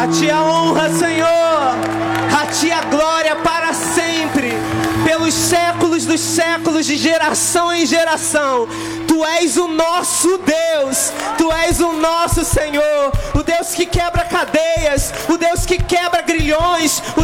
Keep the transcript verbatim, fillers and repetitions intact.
A ti a honra, Senhor. A ti a glória para sempre, pelos séculos dos séculos, de geração em geração. Tu és o nosso Deus, Tu és o nosso Senhor, o Deus que quebra cadeias, o Deus que quebra grilhões, o